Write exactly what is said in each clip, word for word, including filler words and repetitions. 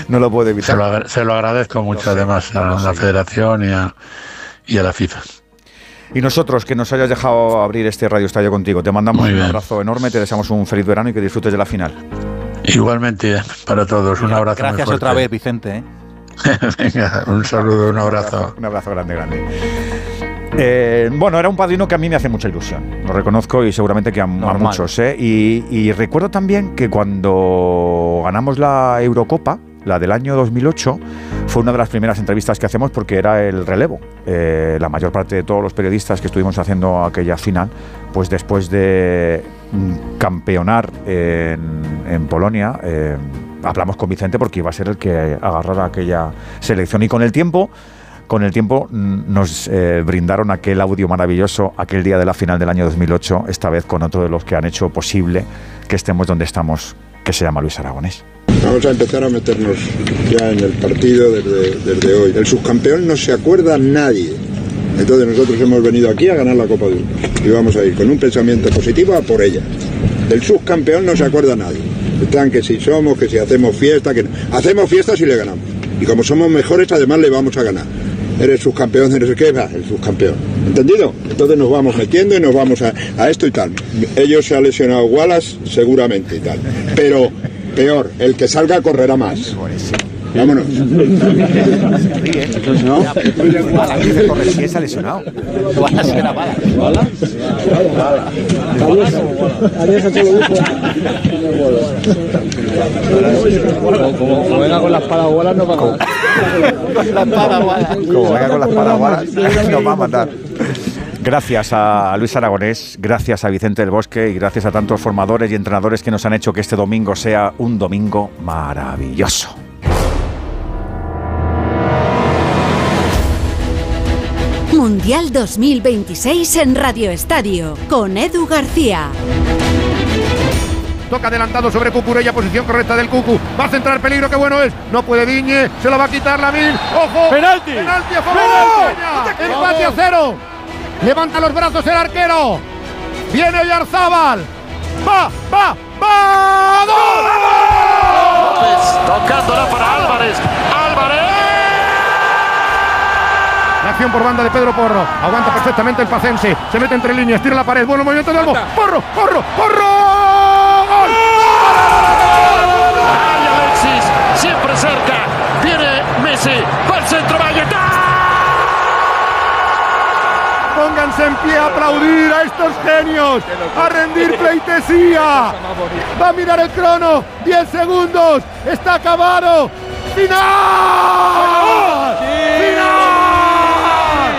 no lo puedo evitar. Se lo, se lo agradezco mucho, sé, además, a la Federación y a, y a la FIFA. Y nosotros, que nos hayas dejado abrir este Radio Estadio contigo, te mandamos un abrazo enorme, te deseamos un feliz verano y que disfrutes de la final. Igualmente para todos, un abrazo. Gracias muy fuerte. Otra vez, Vicente. ¿eh? Venga, un saludo, un abrazo. Un abrazo grande, grande. Eh, bueno, era un padrino que a mí me hace mucha ilusión, lo reconozco, y seguramente que a, a muchos. ¿eh? Y, y recuerdo también que cuando ganamos la Eurocopa, la del año dos mil ocho, fue una de las primeras entrevistas que hacemos porque era el relevo. Eh, la mayor parte de todos los periodistas que estuvimos haciendo aquella final, pues después de campeonar en, en Polonia, eh, hablamos con Vicente porque iba a ser el que agarrara aquella selección. Y con el tiempo, con el tiempo nos eh, brindaron aquel audio maravilloso aquel día de la final del año dos mil ocho, esta vez con otro de los que han hecho posible que estemos donde estamos, que se llama Luis Aragonés. Vamos a empezar a meternos ya en el partido desde, desde hoy. El subcampeón no se acuerda nadie. Entonces nosotros hemos venido aquí a ganar la Copa del Mundo. Y vamos a ir con un pensamiento positivo a por ella. Del subcampeón no se acuerda nadie. Están que si somos, que si hacemos fiesta, que no. Hacemos fiesta si le ganamos. Y como somos mejores, además le vamos a ganar. Eres subcampeón, eres qué, va, el subcampeón. ¿Entendido? Entonces nos vamos metiendo y nos vamos a, a esto y tal. Ellos se ha lesionado Wallace, seguramente y tal. Pero peor, el que salga correrá más. Vámonos. Entonces no. ¿Quién se ha lesionado? Wallace era bala. Como venga con las parabolas no va a matar. Como venga con las parabolas nos va a matar. Gracias a Luis Aragonés, gracias a Vicente del Bosque y gracias a tantos formadores y entrenadores que nos han hecho que este domingo sea un domingo maravilloso. Mundial dos mil veintiséis en Radio Estadio, con Edu García. Toca adelantado sobre Cucurella, posición correcta del Cucu. Va a centrar, peligro, qué bueno es. No puede Diñe, se lo va a quitar Lamine. ¡Ojo! ¡Penalti! ¡Penalti a favor de España! ¡Empate a cero! Levanta los brazos el arquero. Viene Oyarzábal. ¡Va, va, va! ¡Gol! López tocándola para Álvarez. ¡Álvarez! La acción por banda de Pedro Porro. Aguanta perfectamente el pacense. Se mete entre líneas, tira la pared. Bueno movimiento de Albo. ¡Porro, porro, porro! ¡Gol! ¡Ay, Alexis! Siempre cerca. Viene Messi. Va al centro, Valleta. Pónganse en pie a aplaudir a estos genios, a rendir pleitesía. Va a mirar el crono, diez segundos, está acabado. ¡Final! ¡Final!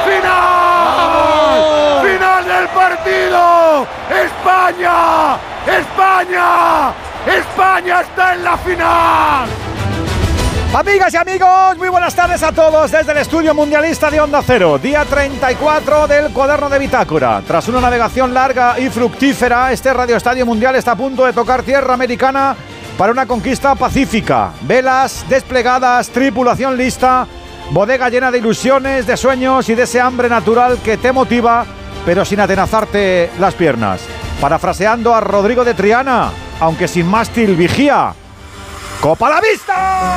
¡Final! ¡Final del partido! ¡España! ¡España! ¡España está en la final! Amigas y amigos, muy buenas tardes a todos desde el estudio mundialista de Onda Cero. Día treinta y cuatro del cuaderno de bitácora. Tras una navegación larga y fructífera, este Radio Estadio Mundial está a punto de tocar tierra americana para una conquista pacífica. Velas desplegadas, tripulación lista, bodega llena de ilusiones, de sueños y de ese hambre natural que te motiva, pero sin atenazarte las piernas. Parafraseando a Rodrigo de Triana, aunque sin mástil, vigía. ¡Copa a la vista!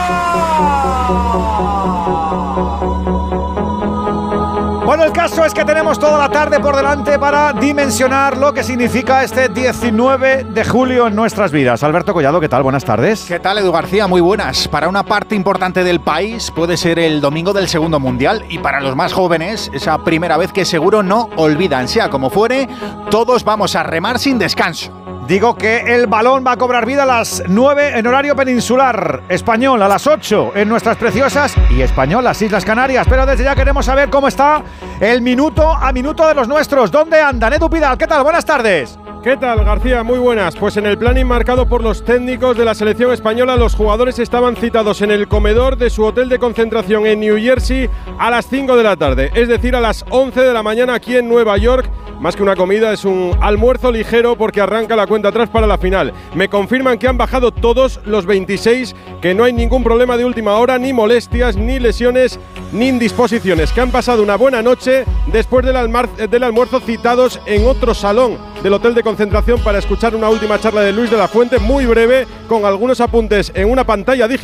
Bueno, el caso es que tenemos toda la tarde por delante para dimensionar lo que significa este diecinueve de julio en nuestras vidas. Alberto Collado, ¿qué tal? Buenas tardes. ¿Qué tal, Edu García? Muy buenas. Para una parte importante del país puede ser el domingo del segundo mundial y para los más jóvenes esa primera vez que seguro no olvidan. Sea como fuere, todos vamos a remar sin descanso. Digo que el balón va a cobrar vida a las nueve en horario peninsular, español a las ocho en nuestras preciosas y españolas Islas Canarias. Pero desde ya queremos saber cómo está el minuto a minuto de los nuestros. ¿Dónde andan? Edu Pidal, ¿qué tal? Buenas tardes. ¿Qué tal, García? Muy buenas. Pues en el plan marcado por los técnicos de la selección española, los jugadores estaban citados en el comedor de su hotel de concentración en New Jersey a las cinco de la tarde, es decir, a las once de la mañana aquí en Nueva York. Más que una comida, es un almuerzo ligero porque arranca la cuenta atrás para la final. Me confirman que han bajado todos los veintiséis, que no hay ningún problema de última hora, ni molestias, ni lesiones, ni indisposiciones, que han pasado una buena noche después del, almar- del almuerzo citados en otro salón del hotel de concentración para escuchar una última charla de Luis de la Fuente, muy breve, con algunos apuntes en una pantalla digital.